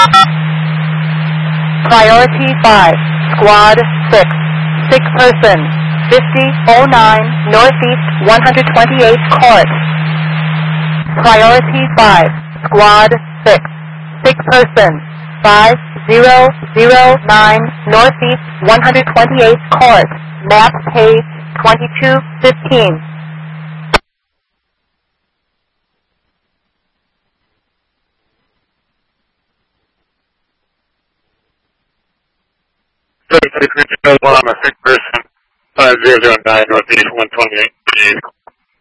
Priority 5, Squad 6, sick person, 5009 Northeast 128 Court. Priority 5, Squad 6, sick person, 5009 Northeast 128 Court. Map page 2215. I'm a sick person, 5009 Northeast 128.